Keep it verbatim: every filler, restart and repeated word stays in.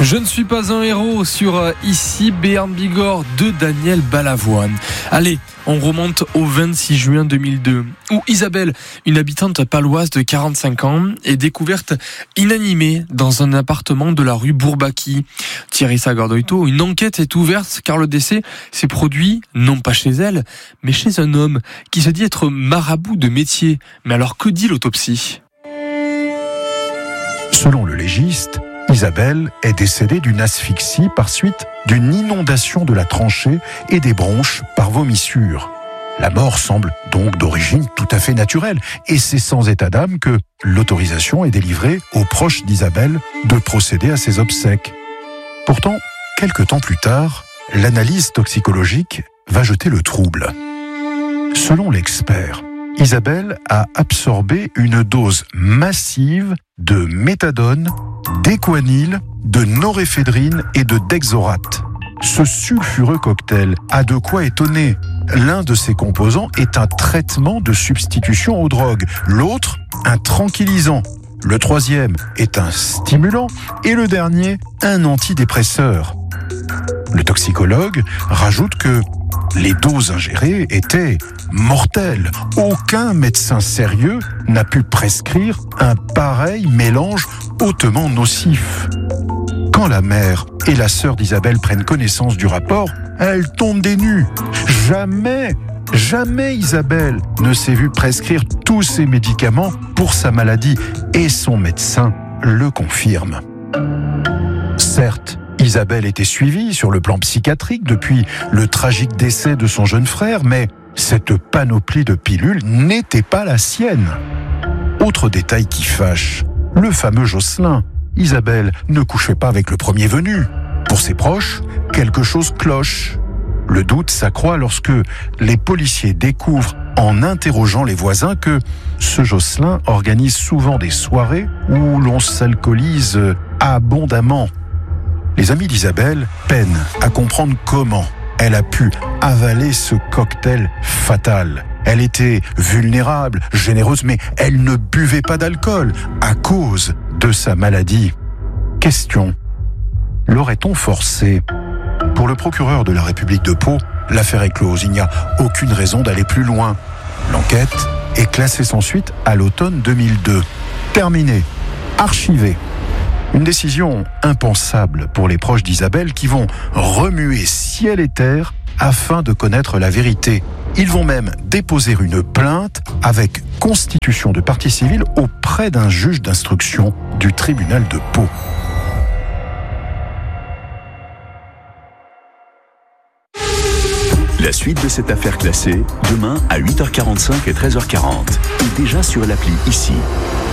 Je ne suis pas un héros sur euh, Ici Béarn Bigorre de Daniel Balavoine. Allez, on remonte au vingt-six juin deux mille deux, où Isabelle, une habitante paloise de quarante-cinq ans, est découverte inanimée dans un appartement de la rue Bourbaki. Thierry Sagordoito, une enquête est ouverte car le décès s'est produit non pas chez elle, mais chez un homme qui se dit être marabout de métier. Mais alors que dit l'autopsie ? Selon le légiste, Isabelle est décédée d'une asphyxie par suite d'une inondation de la tranchée et des bronches par vomissure. La mort semble donc d'origine tout à fait naturelle et c'est sans état d'âme que l'autorisation est délivrée aux proches d'Isabelle de procéder à ses obsèques. Pourtant, quelque temps plus tard, l'analyse toxicologique va jeter le trouble. Selon l'expert, Isabelle a absorbé une dose massive de méthadone, d'équanil, de noréphédrine et de dexorate. Ce sulfureux cocktail a de quoi étonner. L'un de ses composants est un traitement de substitution aux drogues, l'autre un tranquillisant, le troisième est un stimulant et le dernier un antidépresseur. Le toxicologue rajoute que les doses ingérées étaient mortelles. Aucun médecin sérieux n'a pu prescrire un pareil mélange hautement nocif. Quand la mère et la sœur d'Isabelle prennent connaissance du rapport, elles tombent des nues. Jamais, jamais Isabelle ne s'est vue prescrire tous ces médicaments pour sa maladie et son médecin le confirme. Certes, Isabelle était suivie sur le plan psychiatrique depuis le tragique décès de son jeune frère, mais cette panoplie de pilules n'était pas la sienne. Autre détail qui fâche, le fameux Jocelyn. Isabelle ne couchait pas avec le premier venu. Pour ses proches, quelque chose cloche. Le doute s'accroît lorsque les policiers découvrent, en interrogeant les voisins, que ce Jocelyn organise souvent des soirées où l'on s'alcoolise abondamment. Les amis d'Isabelle peinent à comprendre comment elle a pu avaler ce cocktail fatal. Elle était vulnérable, généreuse, mais elle ne buvait pas d'alcool à cause de sa maladie. Question : l'aurait-on forcée ? Pour le procureur de la République de Pau, l'affaire est close. Il n'y a aucune raison d'aller plus loin. L'enquête est classée sans suite à l'automne deux mille deux. Terminée, archivée. Une décision impensable pour les proches d'Isabelle qui vont remuer ciel et terre afin de connaître la vérité. Ils vont même déposer une plainte avec constitution de partie civile auprès d'un juge d'instruction du tribunal de Pau. La suite de cette affaire classée, demain à huit heures quarante-cinq et treize heures quarante. Et déjà sur l'appli Ici.